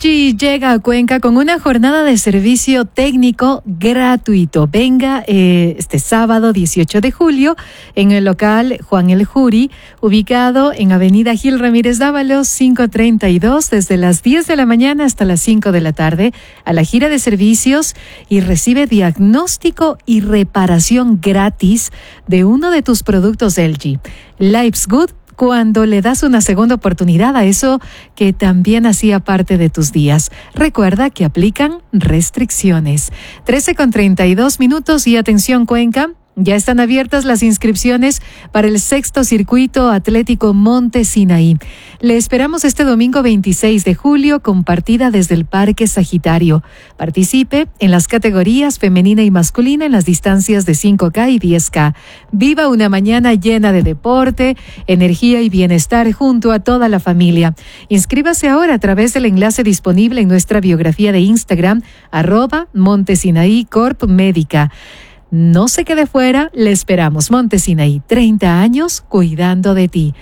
LG llega a Cuenca con una jornada de servicio técnico gratuito. Venga este sábado 18 de julio en el local Juan El Juri, ubicado en Avenida Gil Ramírez Dávalos 532, desde las 10 de la mañana hasta las 5 de la tarde, a la gira de servicios, y recibe diagnóstico y reparación gratis de uno de tus productos LG. Life's Good, cuando le das una segunda oportunidad a eso que también hacía parte de tus días. Recuerda que aplican restricciones. 13:32 y atención Cuenca. Ya están abiertas las inscripciones para el 6º Circuito Atlético Monte Sinaí. Le esperamos este domingo 26 de julio con partida desde el Parque Sagitario. Participe en las categorías femenina y masculina en las distancias de 5K y 10K. Viva una mañana llena de deporte, energía y bienestar junto a toda la familia. Inscríbase ahora a través del enlace disponible en nuestra biografía de Instagram, @Montesinaí-Corp-Médica. No se quede fuera, le esperamos. Monte Sinaí, 30 años cuidando de ti.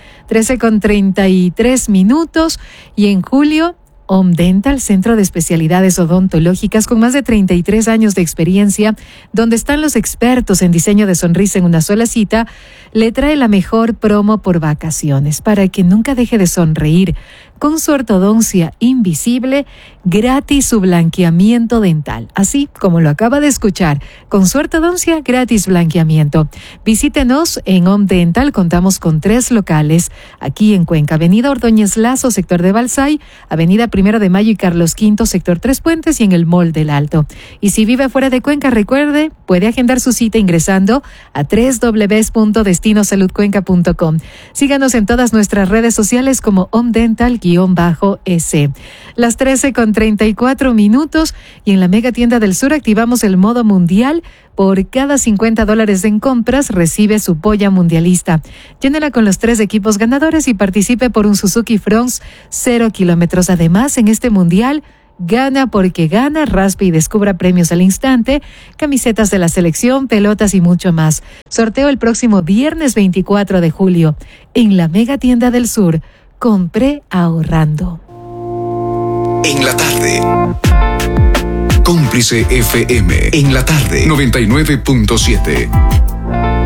13:33 y en julio, Om Dental, centro de especialidades odontológicas con más de 33 años de experiencia, donde están los expertos en diseño de sonrisa en una sola cita, le trae la mejor promo por vacaciones para que nunca deje de sonreír. Con su ortodoncia invisible, gratis su blanqueamiento dental. Así como lo acaba de escuchar, con su ortodoncia, gratis blanqueamiento. Visítenos en Om Dental, contamos con 3 locales. Aquí en Cuenca, Avenida Ordóñez Lazo, sector de Balsay, Avenida 1 de Mayo y Carlos V, sector Tres Puentes, y en el Mall del Alto. Y si vive fuera de Cuenca, recuerde, puede agendar su cita ingresando a www.destinosaludcuenca.com. Síganos en todas nuestras redes sociales como Om Dental-S. Las 13:34 y en la Mega Tienda del Sur activamos el modo mundial. Por cada $50 en compras recibe su polla mundialista. Llénela con los 3 equipos ganadores y participe por un Suzuki Fronx 0 kilómetros. Además, en este mundial, gana porque gana, raspe y descubra premios al instante, camisetas de la selección, pelotas y mucho más. Sorteo el próximo viernes 24 de julio en la Mega Tienda del Sur. Compré ahorrando. En la tarde. Cómplice FM. En la tarde. 99.7.